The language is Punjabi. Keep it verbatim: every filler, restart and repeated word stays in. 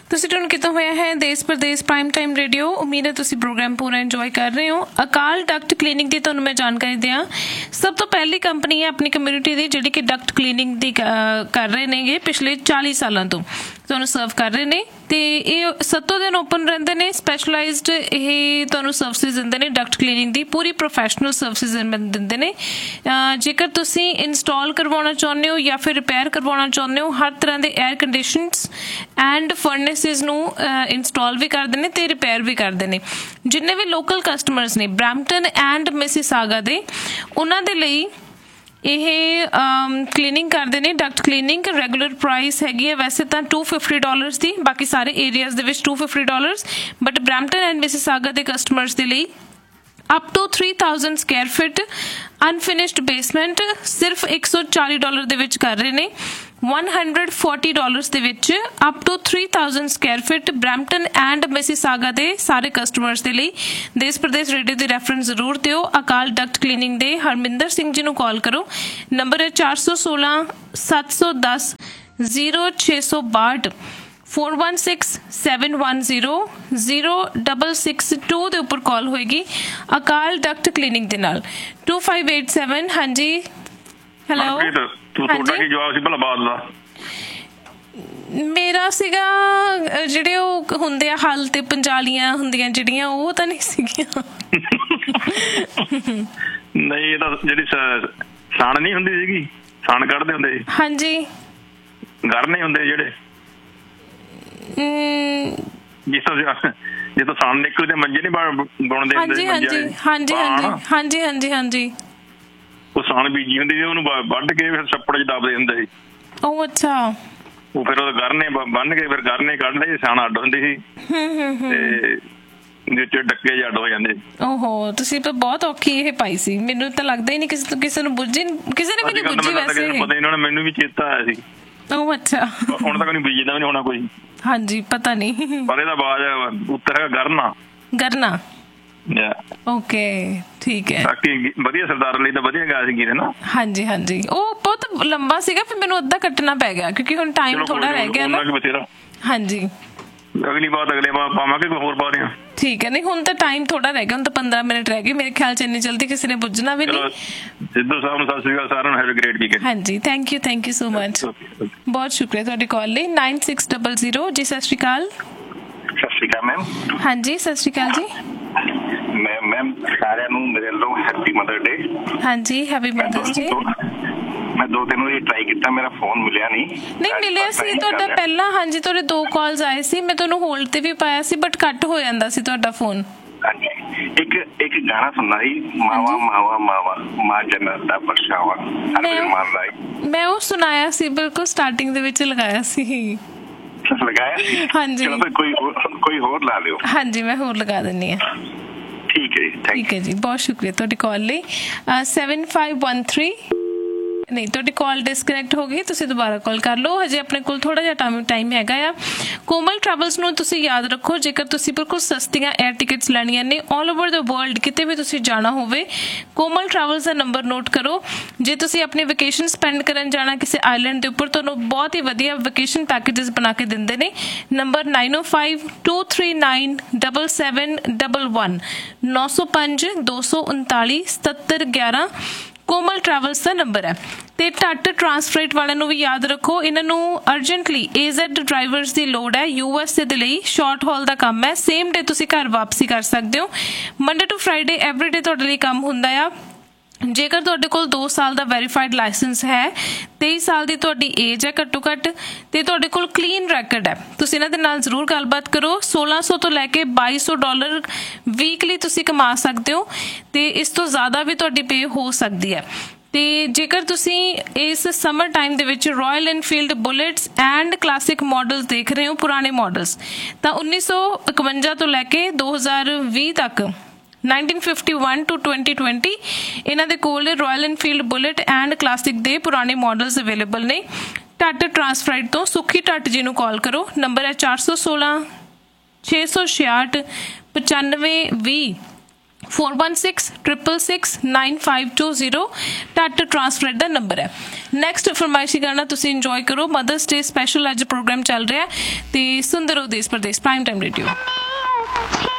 ਤੁਸੀਂ ਟਿਊਨ ਕੀਤਾ ਹੋਇਆ ਹੈ ਦੇਸ਼ ਪ੍ਰਦੇਸ਼ ਪ੍ਰਾਈਮ ਟਾਈਮ ਰੇਡੀਓ। ਉਮੀਦ ਹੈ ਤੁਸੀਂ ਪ੍ਰੋਗਰਾਮ ਪੂਰਾ ਇੰਜੋਏ ਕਰ ਰਹੇ ਹੋ। ਅਕਾਲ ਡਕਟ ਕਲੀਨਿਕ ਦੀ ਤੁਹਾਨੂੰ ਮੈਂ ਜਾਣਕਾਰੀ ਦਿਆਂ। ਸਭ ਤੋਂ ਪਹਿਲੀ ਕੰਪਨੀ ਹੈ ਆਪਣੀ ਕਮਿਊਨਿਟੀ ਦੀ ਜਿਹੜੀ ਕਿ ਡਕਟ ਕਲੀਨਿੰਗ ਦੀ ਕਰ ਰਹੇ ਨੇਗੇ, ਪਿਛਲੇ ਚਾਲੀ ਸਾਲਾਂ ਤੋਂ ਤੁਹਾਨੂੰ ਸਰਵ ਕਰ ਰਹੇ ਨੇ ਤੇ ਇਹ ਸੱਤੋਂ ਦਿਨ ਓਪਨ ਰਹਿੰਦੇ ਨੇ। ਸਪੈਸ਼ਲਾਈਜ਼ਡ ਇਹ ਤੁਹਾਨੂੰ ਸਰਵਿਸਿਜ਼ ਦਿੰਦੇ ਨੇ, ਡਕਟ ਕਲੀਨਿੰਗ ਦੀ ਪੂਰੀ ਪ੍ਰੋਫੈਸ਼ਨਲ ਸਰਵਿਸਿਜ਼ ਦਿੰਦੇ ਨੇ। ਜੇਕਰ ਤੁਸੀਂ ਇੰਸਟਾਲ ਕਰਵਾਉਣਾ ਚਾਹੁੰਦੇ ਹੋ ਜਾਂ ਫਿਰ ਰਿਪੇਅਰ ਕਰਵਾਉਣਾ ਚਾਹੁੰਦੇ ਹੋ, ਹਰ ਤਰ੍ਹਾਂ ਦੇ 에ਅਰ ਕੰਡੀਸ਼ਨਸ ਐਂਡ ਫਰਨੈਸਿਸ ਨੂੰ ਇੰਸਟਾਲ ਵੀ ਕਰਦੇ ਨੇ ਤੇ ਰਿਪੇਅਰ ਵੀ ਕਰਦੇ ਨੇ। ਜਿੰਨੇ ਵੀ ਲੋਕਲ ਕਸਟਮਰਸ ਨੇ ਬਰੈਂਪਟਨ ਐਂਡ ਮਿਸੀਸਾਗਾ ਦੇ, ਉਹਨਾਂ ਦੇ ਲਈ ਇਹ ਕਲੀਨਿੰਗ ਕਰਦੇ ਨੇ। ਡਕਟ ਕਲੀਨਿੰਗ ਰੈਗੂਲਰ ਪ੍ਰਾਈਸ ਹੈਗੀ ਹੈ ਵੈਸੇ ਤਾਂ ਟੂ ਫਿਫਟੀ ਡਾਲਰਸ ਦੀ, ਬਾਕੀ ਸਾਰੇ ਏਰੀਆਜ਼ ਦੇ ਵਿੱਚ two fifty dollars, but Brampton and Mississauga ਦੇ ਕਸਟਮਰਸ ਦੇ ਲਈ up two three thousand Square fit unfinished basement ਸਿਰਫ ਇੱਕ ਸੌ ਚਾਲੀ ਡਾਲਰ ਦੇ ਵਿੱਚ ਕਰ ਰਹੇ ਨੇ। one hundred forty ਡਾਲਰਸ ਦੇ ਵਿੱਚ up two three thousand Square fit Brampton and Mississauga ਦੇ ਸਾਰੇ ਕਸਟਮਰਸ ਦੇ ਲਈ। ਦੇਸ਼ ਪ੍ਰਦੇਸ਼ ਰੇਡੀਓ ਦੀ ਰੈਫਰੈਂਸ ਜ਼ਰੂਰ ਦਿਓ। ਅਕਾਲ ਡਕਟ ਕਲੀਨਿੰਗ ਦੇ ਹਰਮਿੰਦਰ ਸਿੰਘ ਜੀ ਨੂੰ ਕਾਲ ਕਰੋ। ਨੰਬਰ ਹੈ ਚਾਰ ਸੌ ਸੋਲਾਂ ਸੱਤ ਸੌ ਦਸ ਜ਼ੀਰੋ ਛੇ ਸੌ ਬਾਹਠ four one six seven one zero zero double six to ਦੇ ਉੱਪਰ ਕਾਲ ਹੋਏਗੀ ਅਕਾਲ ਡਕਟ ਕਲੀਨਿਕ ਦੇ ਨਾਲ। To five eight seven. हाँ जी ਹੈਲੋ। ਤੁਹਾਡਾ ਕੀ ਜਵਾਬ ਸੀ ਭਲਾ ਬਾਦ ਦਾ? ਮੇਰਾ ਸੀਗਾ ਜਿਹੜੇ ਉਹ ਹੁੰਦੇ ਆ ਹਲ ਤੇ ਪੰਜਾਲੀਆਂ ਹੁੰਦੀਆਂ ਜਿਹੜੀਆਂ, ਉਹ ਤਾਂ ਨਹੀਂ ਸੀਗੀਆਂ। ਨਹੀਂ, ਇਹ ਤਾਂ ਜਿਹੜੀ ਸਾਣ ਨਹੀਂ ਹੁੰਦੀ ਸੀਗੀ, ਸਾਣ ਕੱਢਦੇ ਹੁੰਦੇ। ਹਾਂਜੀ, ਗਰ ਨਹੀਂ ਹੁੰਦੇ ਜਿਹੜੇ ਜਿਸ ਤਰ੍ਹਾਂ ਜਿਸ ਤੋਂ ਸਾਣ ਨਿਕਲਦੇ ਮੰਜੇ ਨੀ ਬੁਣਦੇ। ਹਾਂਜੀ ਹਾਂਜੀ ਹਾਂਜੀ ਹਾਂਜੀ ਹਾਂਜੀ ਹਾਂਜੀ ਹਾਂਜੀ ਉਹ ਸਾਣ ਬੀਜੀ ਹੁੰਦੀ ਸੀ, ਉਹਨੂੰ ਵੱਢ ਕੇ ਫਿਰ ਛੱਪੜ ਚ ਦੱਬਦੇ ਹੁੰਦੇ ਸੀ। ਉਹ ਅੱਛਾ, ਉਹ ਫਿਰ ਉਹ ਗਰਨੇ ਬੰਨ ਕੇ ਫਿਰ ਗਰਨੇ ਕੱਢ ਲਏ, ਸਾਣ ਅੱਡ ਹੁੰਦੀ ਸੀ ਤੇ ਵਿੱਚ ਡੱਕੇ ਅੱਡ ਹੋ ਜਾਂਦੇ। ਓਹੋ, ਤੁਸੀਂ ਤਾਂ ਬਹੁਤ ਔਖੀ ਇਹ ਪਾਈ ਸੀ। ਮੈਨੂੰ ਤਾਂ ਲੱਗਦਾ ਹੀ ਨਹੀਂ ਕਿਸੇ ਕਿਸੇ ਨੂੰ ਬੁੱਝੀ, ਕਿਸੇ ਨੇ ਵੀ ਨਹੀਂ ਬੁੱਝੀ ਵੈਸੇ। ਪਤਾ ਇਹਨਾਂ ਨੇ, ਮੈਨੂੰ ਵੀ ਚੇਤਾ ਆਇਆ ਸੀ। ਉਹ ਅੱਛਾ, ਹੁਣ ਤੱਕ ਨਹੀਂ ਬੀਜਦਾ ਵੀ ਨਹੀਂ ਹੋਣਾ ਕੋਈ। ਹਾਂਜੀ, ਪਤਾ ਨਹੀਂ, ਪਰ ਇਹਦਾ ਆਵਾਜ਼ ਉੱਤਰ ਹੈਗਾ ਗਰਨਾ। ਗਰਨਾ, ਓਕੇ, ਠੀਕ ਹੈ। ਬਾਕੀ ਵਧੀਆ ਸਰਦਾਰ ਲਈ ਤਾਂ ਵਧੀਆ ਗਾ ਸੀ ਗੀਤ ਨਾ। ਹਾਂਜੀ ਹਾਂਜੀ, ਉਹ ਬਹੁਤ ਲੰਬਾ ਸੀਗਾ, ਫਿਰ ਮੈਨੂੰ ਅੱਧਾ ਕੱਟਣਾ ਪੈ ਗਿਆ ਕਿਉਂਕਿ ਹੁਣ ਟਾਈਮ ਥੋੜਾ ਰਹਿ ਗਿਆ ਨਾ। ਹਾਂਜੀ, ਅਗਲੀ ਵਾਰ ਅਗਲੇ ਵਾਰ ਪਾਵਾਂਗੇ, ਕੋਈ ਹੋਰ ਪਾ ਰਹੇ ਹਾਂ। ਠੀਕ ਹੈ, ਨਹੀਂ ਹੁਣ ਤਾਂ ਟਾਈਮ ਥੋੜਾ ਰਹਿ ਗਿਆ, ਹੁਣ ਤਾਂ ਪੰਦਰਾਂ ਮਿੰਟ ਰਹਿ ਗਏ ਮੇਰੇ ਖਿਆਲ ਚ। ਇੰਨੀ ਜਲਦੀ ਕਿਸੇ ਨੇ ਬੁੱਝਣਾ ਵੀ ਨਹੀਂ। ਸਿੱਧੂ ਸਾਹਿਬ ਨੂੰ ਸਤਿ ਸ਼੍ਰੀ ਅਕਾਲ, ਸਾਰਿਆਂ ਨੂੰ ਹੈਵ ਅ ਗ੍ਰੇਟ ਵੀਕਐਂਡ। ਹਾਂਜੀ, thank you thank you so much, ਬਹੁਤ ਸ਼ੁਕਰੀਆ ਤੁਹਾਡੀ ਕਾਲ ਲਈ। ਨਾਈਨ ਸਿਕਸ ਡਬਲ ਜ਼ੀਰੋ ਜੀ। ਸਤਿ ਸ਼੍ਰੀ ਅਕਾਲ। ਸਤਿ ਸ਼੍ਰੀ ਅਕਾਲ ਮੈਮ। ਹਾਂਜੀ, ਸਤਿ ਸ਼੍ਰੀ ਅਕਾਲ ਜੀ। ਮੈਂ ਮੈਮ ਸਾਰਿਆਂ ਨੂੰ ਮੇਰੇ ਵੱਲੋਂ ਹੈਪੀ ਮਦਰ ਡੇ। ਹਾਂਜੀ, ਹੈਪੀ ਮਦਰਸ ਡੇ। ਮੈਂ ਦੋ ਦਿਨ ਵਜੇ ਟਰਾਈ ਕੀਤਾ, ਮੇਰਾ ਫੋਨ ਮਿਲਿਆ ਨਹੀਂ। ਨਹੀਂ ਮਿਲਿਆ ਸੀ ਤੁਹਾਡਾ ਪਹਿਲਾਂ। ਹਾਂਜੀ, ਤੁਹਾਡੇ ਦੋ ਕਾਲਸ ਆਏ ਸੀ, ਮੈਂ ਤੁਹਾਨੂੰ ਹੋਲਡ ਤੇ ਵੀ ਪਾਇਆ ਸੀ, ਬਟ ਕੱਟ ਹੋ ਜਾਂਦਾ ਸੀ ਤੁਹਾਡਾ ਫੋਨ। ਹਾਂਜੀ, ਇੱਕ ਇੱਕ ਗਾਣਾ ਸੁਣਨਾ ਸੀ, ਮਾਵਾ ਮਾਵਾ ਮਾਵਾ ਮਾਂ ਜੰਨਤ ਦਾ ਪਰਛਾਵਾ। ਮੈਂ ਉਹ ਸੁਣਾਇਆ ਸੀ, ਬਿਲਕੁਲ ਸਟਾਰਟਿੰਗ ਦੇ ਵਿੱਚ ਲਗਾਇਆ ਸੀ। ਲਗਾਇਆ? ਹਾਂਜੀ, ਕੋਈ ਕੋਈ ਹੋਰ ਲਾ ਲਿਓ। ਹਾਂਜੀ, ਮੈਂ ਹੋਰ ਲਗਾ ਦਿੰਦੀ ਹਾਂ। ਠੀਕ ਹੈ ਜੀ, ਠੀਕ ਹੈ ਜੀ, ਬਹੁਤ ਸ਼ੁਕਰੀਆ ਤੁਹਾਡੀ ਕਾਲ ਲਈ। ਸੈਵਨ ਫਾਈਵ ਵਨ ਥ੍ਰੀ ਨਹੀਂ, ਤੁਹਾਡੀ ਕਾਲ ਡਿਸਕਨੈਕਟ ਹੋ ਗਈ, ਤੁਸੀਂ ਦੁਬਾਰਾ ਕਾਲ ਕਰ ਲਓ। ਹਜੇ ਆਪਣੇ ਕੋਲ ਥੋੜਾ ਜਿਹਾ ਟਾਈਮ ਟਾਈਮ ਹੈਗਾ ਆ। ਕੋਮਲ ਟਰੈਵਲਸ ਨੂੰ ਤੁਸੀਂ ਯਾਦ ਰੱਖੋ, ਜੇਕਰ ਤੁਸੀਂ ਬਿਲਕੁਲ ਸਸਤੀਆਂ 에ਅਰ ਟਿਕਟਸ ਲੈਣੀਆਂ ਨੇ ਆਲ ਓਵਰ ਦ ਵਰਲਡ, ਕਿਤੇ ਵੀ ਤੁਸੀਂ ਜਾਣਾ ਹੋਵੇ, ਕੋਮਲ ਟਰੈਵਲਸ ਦਾ ਨੰਬਰ ਨੋਟ ਕਰੋ। ਜੇ ਤੁਸੀਂ ਆਪਣੀ ਵੈਕੇਸ਼ਨ ਸਪੈਂਡ ਕਰਨ ਜਾਣਾ ਕਿਸੇ ਆਈਲੈਂਡ ਦੇ ਉੱਪਰ, ਤੁਹਾਨੂੰ ਬਹੁਤ ਹੀ ਵਧੀਆ ਵੈਕੇਸ਼ਨ ਪੈਕੇਜਸ ਬਣਾ ਕੇ ਦਿੰਦੇ ਨੇ। ਨੰਬਰ ਨਾਈਨ ਓ five two three nine double seven double one, ਨੌ ਸੌ ਪੰਜ ਦੋ ਸੌ ਉਨਤਾਲੀ ਸਤੱਤਰ ਗਿਆਰਾਂ ਕੋਮਲ ਟਰੈਵਲਸ ਦਾ ਨੰਬਰ ਹੈ। ਤੇ ਟੱਟ ਟਰਾਂਸਫਰੇਟ ਵਾਲਿਆਂ ਨੂੰ ਵੀ ਯਾਦ ਰੱਖੋ, ਇਹਨਾਂ ਨੂੰ ਅਰਜੈਂਟਲੀ ਏਜ਼ੈਡ ਡਰਾਈਵਰਸ ਦੀ ਲੋੜ ਹੈ। ਯੂ ਐਸ ਏ ਦੇ ਲਈ ਸ਼ਾਰਟ ਹੌਲ ਦਾ ਕੰਮ ਹੈ, ਸੇਮ ਡੇ ਤੁਸੀਂ ਘਰ ਵਾਪਸੀ ਕਰ ਸਕਦੇ ਹੋ। Monday to Friday every day ਤੁਹਾਡੇ ਲਈ ਕੰਮ ਹੁੰਦਾ ਆ। ਜੇਕਰ ਤੁਹਾਡੇ ਕੋਲ ਦੋ ਸਾਲ ਦਾ ਵੈਰੀਫਾਈਡ ਲਾਇਸੈਂਸ ਹੈ, ਤੇਈ ਸਾਲ ਦੀ ਤੁਹਾਡੀ ਏਜ ਹੈ ਘੱਟੋ ਘੱਟ, ਤੇ ਤੁਹਾਡੇ ਕੋਲ ਕਲੀਨ ਰੈਕਡ ਹੈ, ਤੁਸੀਂ ਇਹਨਾਂ ਦੇ ਨਾਲ ਜ਼ਰੂਰ ਗੱਲਬਾਤ ਕਰੋ। ਸੋਲਾਂ ਸੌ ਤੋਂ ਲੈ ਕੇ ਬਾਈ ਸੌ ਡਾਲਰ ਵੀਕਲੀ ਤੁਸੀਂ ਕਮਾ ਸਕਦੇ ਹੋ, ਤੇ ਇਸ ਤੋਂ ਜ਼ਿਆਦਾ ਵੀ ਤੁਹਾਡੀ ਪੇ ਹੋ ਸਕਦੀ ਹੈ। ਤੇ ਜੇਕਰ ਤੁਸੀਂ ਇਸ ਸਮਰ ਟਾਈਮ ਦੇ ਵਿੱਚ royal Enfield bullets and classic models ਦੇਖ ਰਹੇ ਹੋ, ਪੁਰਾਣੇ ਮਾਡਲਸ, ਤਾਂ ਉੱਨੀ ਸੌ ਇਕਵੰਜਾ ਤੋਂ ਲੈ ਕੇ ਦੋ ਹਜ਼ਾਰ ਵੀਹ ਤੱਕ, nineteen fifty one two twenty twenty, ਇਹਨਾਂ ਦੇ ਕੋਲ royal Enfield bullet and classic ਦੇ ਪੁਰਾਣੇ ਮਾਡਲਸ ਅਵੇਲੇਬਲ ਨੇ। ਟੱਟ ਟਰਾਂਸਫਰਾਈਡ ਤੋਂ ਸੁਖੀ ਟੱਟ ਜੀ ਨੂੰ ਕਾਲ ਕਰੋ। ਨੰਬਰ ਹੈ ਚਾਰ ਸੌ ਸੋਲਾਂ ਛੇ ਸੌ ਛਿਆਹਠ ਪਚਾਨਵੇਂ ਵੀਹ। Four one six triple six nine five to zero TET ट्रांसफरेट का नंबर है। नैक्सट फरमाइशी गाना तुसीं इंजॉय करो। मदर्स डे स्पैशल अज प्रोग्राम चल रहा है तो सुनते रहो देश परदेश प्राइम टाइम रेडियो।